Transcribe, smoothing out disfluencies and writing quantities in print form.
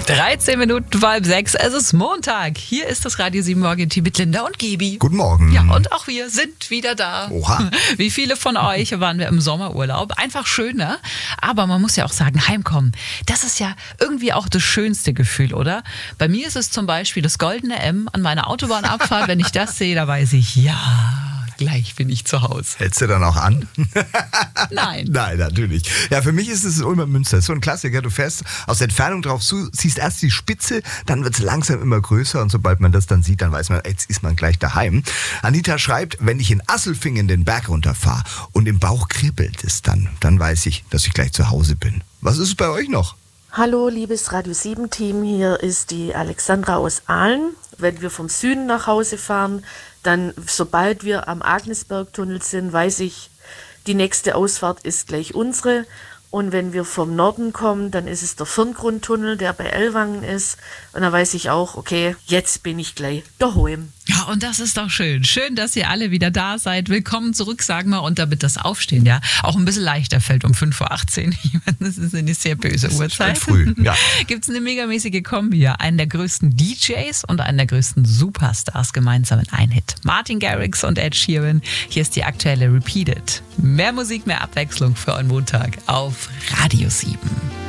13 Minuten vor 6. Es ist Montag. Hier ist das Radio 7 Morgen-Team mit Linda und Gibi. Guten Morgen. Ja, und auch wir sind wieder da. Oha. Wie viele von euch waren wir im Sommerurlaub? Einfach schön, ne? Aber man muss ja auch sagen, heimkommen, das ist ja irgendwie auch das schönste Gefühl, oder? Bei mir ist es zum Beispiel das goldene M an meiner Autobahnabfahrt. Wenn ich das sehe, da weiß ich, ja, gleich bin ich zu Hause. Hältst du dann auch an? Nein. Nein, natürlich. Ja, für mich ist es Ulmer Münster. So ein Klassiker. Du fährst aus der Entfernung drauf zu, siehst erst die Spitze, dann wird es langsam immer größer und sobald man das dann sieht, dann weiß man, jetzt ist man gleich daheim. Anita schreibt, wenn ich in Asselfingen den Berg runterfahre und im Bauch kribbelt es dann weiß ich, dass ich gleich zu Hause bin. Was ist es bei euch noch? Hallo, liebes Radio 7 Team, hier ist die Alexandra aus Aalen. Wenn wir vom Süden nach Hause fahren, dann, sobald wir am Agnesbergtunnel sind, weiß ich, die nächste Ausfahrt ist gleich unsere. Und wenn wir vom Norden kommen, dann ist es der Firngrundtunnel, der bei Ellwangen ist. Und dann weiß ich auch, okay, jetzt bin ich gleich daheim. Ja, und das ist doch schön. Schön, dass ihr alle wieder da seid. Willkommen zurück, sagen wir, und damit das Aufstehen ja auch ein bisschen leichter fällt um 5.18 Uhr. Das ist eine sehr böse Uhrzeit. Früh, ja. Gibt es eine megamäßige Kombi hier. Einen der größten DJs und einen der größten Superstars gemeinsam in ein Hit. Martin Garrix und Ed Sheeran. Hier ist die aktuelle Repeated. Mehr Musik, mehr Abwechslung für euren Montag auf Radio 7.